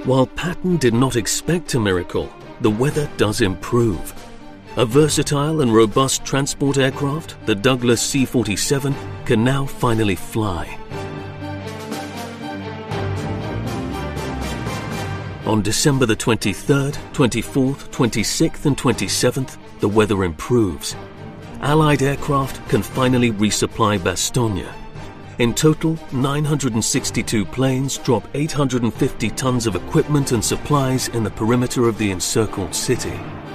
While Patton did not expect a miracle, the weather does improve. A versatile and robust transport aircraft, the Douglas C-47, can now finally fly. On December the 23rd, 24th, 26th and 27th, the weather improves. Allied aircraft can finally resupply Bastogne. In total, 962 planes drop 850 tons of equipment and supplies in the perimeter of the encircled city.